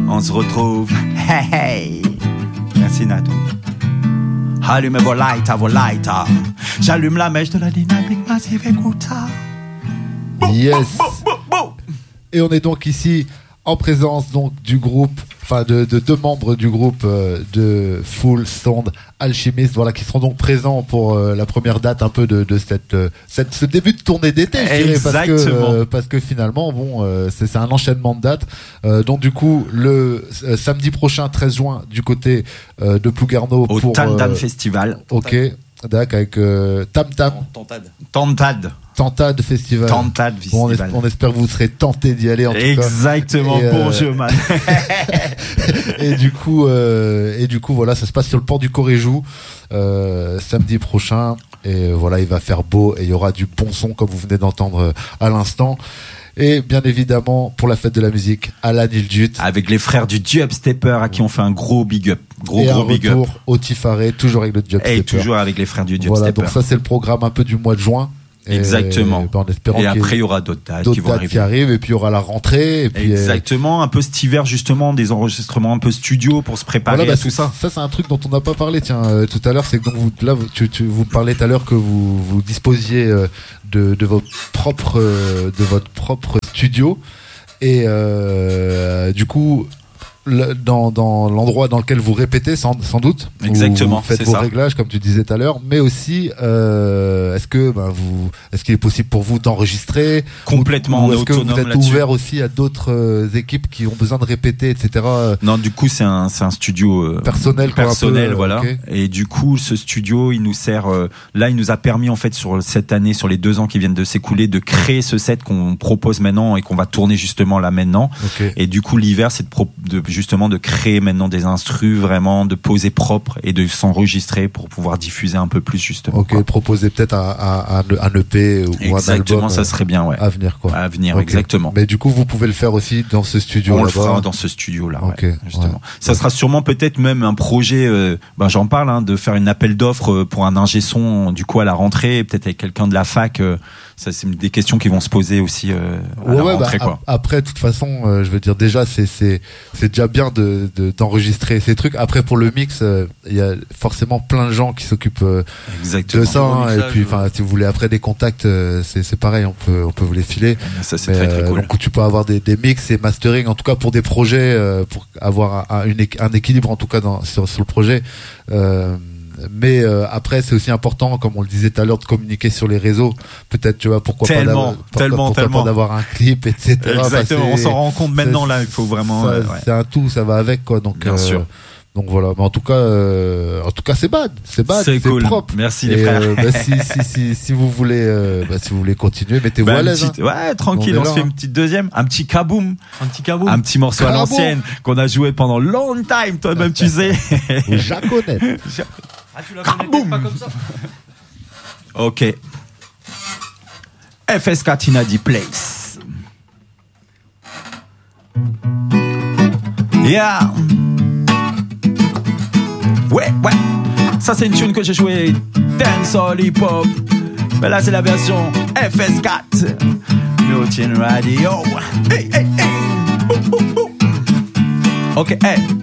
On se retrouve. Hey, hey. Merci Nato. Allumez vos lighters. J'allume la mèche de la dynamique massive, écoute ça. Yes. Et on est donc ici en présence donc du groupe, enfin de deux membres du groupe de Full Sound Alchemist, voilà, qui seront donc présents pour la première date un peu de ce début de tournée d'été, je dirais, parce que finalement bon c'est un enchaînement de dates. Donc du coup le samedi prochain 13 juin du côté de Plouguerneau au pour Tandan Festival. OK, d'accord, avec Tam Tam Tantad Festival. Bon, on espère que vous serez tentés d'y aller en tout cas. Exactement, bonjour man. et du coup voilà, ça se passe sur le port du Coréjou samedi prochain, et voilà, il va faire beau et il y aura du bon son comme vous venez d'entendre à l'instant. Et bien évidemment, pour la fête de la musique, Alan Hiljut. Avec les frères du Dubstepper à qui on fait un gros big up. Gros big up. Retour au Tifaré, toujours avec le Dubstepper. Et toujours avec les frères du Dubstepper. Voilà, donc ça c'est le programme un peu du mois de juin. Exactement. En espérant et après, il y aura d'autres dates qui arrivent, et puis il y aura la rentrée. Et puis exactement, un peu cet hiver, justement, des enregistrements un peu studio pour se préparer à tout ça. Ça, c'est un truc dont on n'a pas parlé, tiens, tout à l'heure. C'est que donc, vous parlez tout à l'heure que vous disposiez de votre propre studio. Et du coup, dans l'endroit dans lequel vous répétez sans doute, exactement, vous faites vos réglages comme tu disais tout à l'heure, mais aussi est-ce qu'il est possible pour vous d'enregistrer complètement, ou est-ce que vous êtes ouvert aussi à d'autres équipes qui ont besoin de répéter, etc. Non, du coup c'est un studio personnel voilà, okay. Et du coup ce studio il nous sert là, il nous a permis en fait sur cette année, sur les 2 ans qui viennent de s'écouler, de créer ce set qu'on propose maintenant et qu'on va tourner justement là maintenant. Okay. Et du coup l'hiver c'est justement de créer maintenant des instrus, vraiment de poser propre et de s'enregistrer pour pouvoir diffuser un peu plus justement. Ok, proposer peut-être un EP ou exactement, un album. Ça serait bien, ouais. À venir quoi. À venir, okay. Exactement. Mais du coup, vous pouvez le faire aussi dans ce studio. On le fera dans ce studio là, okay. Justement. Ouais. Ça sera sûrement peut-être même un projet. J'en parle, de faire une appel d'offres pour un ingé son du coup à la rentrée, peut-être avec quelqu'un de la fac. Ça, c'est des questions qui vont se poser aussi à la rentrée, quoi. Après, de toute façon, je veux dire, déjà, c'est déjà bien d'enregistrer ces trucs. Après, pour le mix, il y a forcément plein de gens qui s'occupent de ça. Et puis, si vous voulez après des contacts, c'est pareil, on peut vous les filer. Ça, c'est très cool. Donc, tu peux avoir des mix et mastering, en tout cas pour des projets, pour avoir un équilibre, en tout cas sur le projet. Mais après c'est aussi important, comme on le disait tout à l'heure, de communiquer sur les réseaux, peut-être, tu vois, pourquoi pas d'avoir un clip, etc. Exactement, on s'en rend compte maintenant là, il faut vraiment c'est un tout, ça va avec quoi, donc bien sûr. Donc voilà, mais en tout cas c'est bad, c'est cool. Propre. Merci les frères. Si vous voulez continuer, mettez-vous à l'aise. Ouais, tranquille, on se fait une petite deuxième, un petit kaboom, un petit morceau à l'ancienne qu'on a joué pendant long time, toi-même tu sais. Jaconette. Tu la connais pas comme ça. Ok. FSK Tinadi Place. Yeah. Ouais. Ça c'est une tune que j'ai joué dancehall hip hop. Mais là c'est la version FS4 Mutin Radio. Hey. Ok, hey.